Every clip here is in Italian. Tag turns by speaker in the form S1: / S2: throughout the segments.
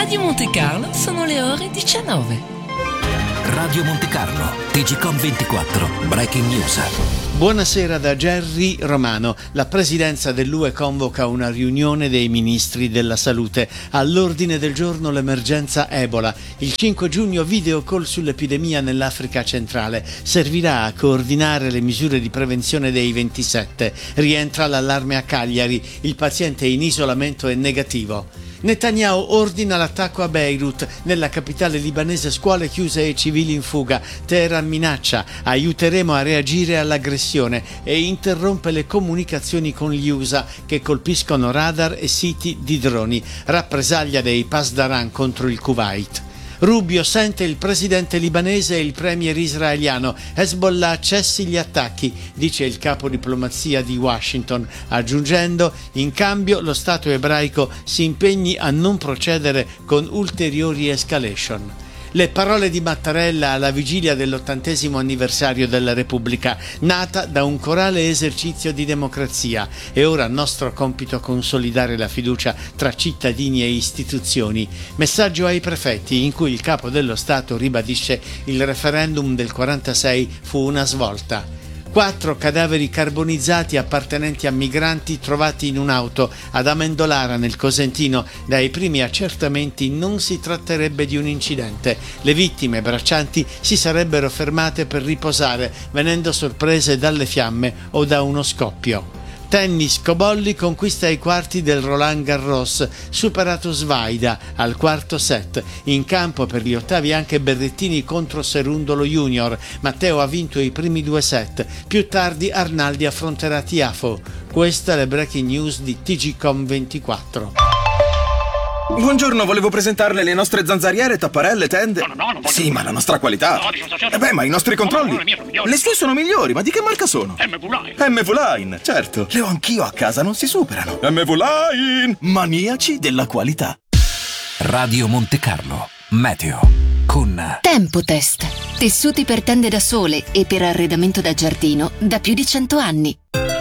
S1: Radio Monte Carlo sono le ore 19.
S2: Radio Monte Carlo, TGcom 24, Breaking News.
S3: Buonasera da Gerry Romano. La presidenza dell'UE convoca una riunione dei ministri della salute. All'ordine del giorno l'emergenza Ebola. Il 5 giugno video call sull'epidemia nell'Africa centrale. Servirà a coordinare le misure di prevenzione dei 27. Rientra l'allarme a Cagliari. Il paziente in isolamento è negativo. Netanyahu ordina l'attacco a Beirut, nella capitale libanese scuole chiuse e civili in fuga. Teheran minaccia, aiuteremo a reagire all'aggressione e interrompe le comunicazioni con gli USA che colpiscono radar e siti di droni. Rappresaglia dei Pasdaran contro il Kuwait. Rubio sente il presidente libanese e il premier israeliano. Hezbollah cessi gli attacchi, dice il capo diplomazia di Washington, aggiungendo: in cambio lo Stato ebraico si impegni a non procedere con ulteriori escalation. Le parole di Mattarella alla vigilia dell'80° anniversario della Repubblica, nata da un corale esercizio di democrazia. È ora nostro compito consolidare la fiducia tra cittadini e istituzioni. Messaggio ai prefetti, in cui il capo dello Stato ribadisce: il referendum del 46 fu una svolta. 4 cadaveri carbonizzati appartenenti a migranti trovati in un'auto ad Amendolara nel Cosentino. Dai primi accertamenti non si tratterebbe di un incidente. Le vittime braccianti si sarebbero fermate per riposare, venendo sorprese dalle fiamme o da uno scoppio. Tennis, Cobolli conquista i quarti del Roland Garros, superato Svaida al quarto set. In campo per gli ottavi anche Berrettini contro Serundolo Junior. Matteo ha vinto i primi 2 set. Più tardi Arnaldi affronterà Tiafo. Questa è la breaking news di TGcom 24.
S4: Buongiorno, volevo presentarle le nostre zanzariere, tapparelle, tende.
S5: No,
S4: sì, ma la nostra qualità. Ma i nostri controlli. Le sue sono migliori, ma di che marca sono? MV-Line, certo. Le ho anch'io a casa, non si superano. MV-Line, maniaci della qualità.
S2: Radio Monte Carlo, meteo con
S6: Tempotest. Tessuti per tende da sole e per arredamento da giardino da più di 100 anni.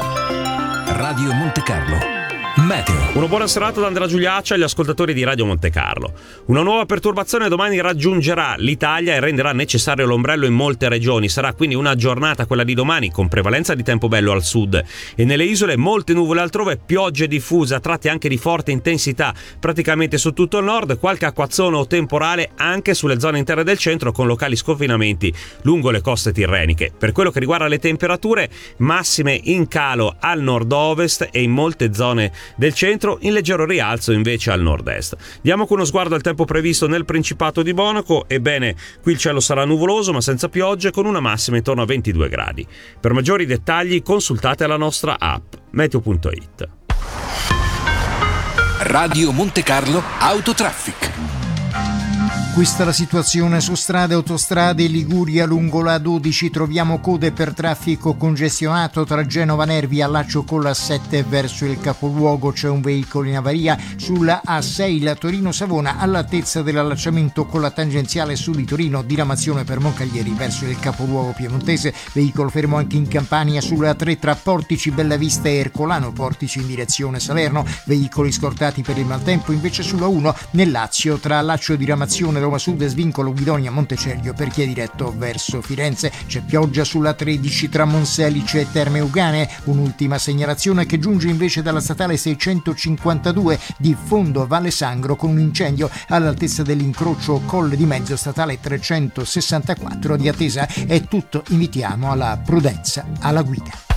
S2: Radio Monte Carlo, meteo.
S7: Una buona serata da Andrea Giuliaccia agli ascoltatori di Radio Monte Carlo. Una nuova perturbazione domani raggiungerà l'Italia e renderà necessario l'ombrello in molte regioni. Sarà quindi una giornata, quella di domani, con prevalenza di tempo bello al sud e nelle isole molte nuvole altrove, piogge diffuse a tratti anche di forte intensità praticamente su tutto il nord, qualche acquazzone o temporale anche sulle zone interne del centro con locali sconfinamenti lungo le coste tirreniche. Per quello che riguarda le temperature, massime in calo al nord-ovest e in molte zone del centro, in leggero rialzo invece al nord-est. Diamo con uno sguardo al tempo previsto nel Principato di Monaco. Ebbene, qui il cielo sarà nuvoloso ma senza piogge, con una massima intorno a 22 gradi. Per maggiori dettagli consultate la nostra app meteo.it.
S2: Radio Monte Carlo Autotraffic.
S8: Questa è la situazione su strade e autostrade. In Liguria lungo la 12 troviamo code per traffico congestionato tra Genova Nervi allaccio con la 7 verso il capoluogo. C'è un veicolo in avaria sulla A6 la Torino-Savona all'altezza dell'allacciamento con la tangenziale su di Torino, diramazione per Moncaglieri verso il capoluogo piemontese. Veicolo fermo anche in Campania sulla 3 tra Portici Bellavista e Ercolano Portici in direzione Salerno. Veicoli scortati per il maltempo invece sulla 1 nel Lazio tra allaccio diramazione Roma Sud e svincolo Guidonia Montecervio per chi è diretto verso Firenze. C'è pioggia sulla 13 tra Monselice e Terme Euganee. Un'ultima segnalazione che giunge invece dalla statale 652 di Fondo Valle Sangro con un incendio all'altezza dell'incrocio Colle di Mezzo, statale 364 di attesa. È tutto, invitiamo alla prudenza alla guida.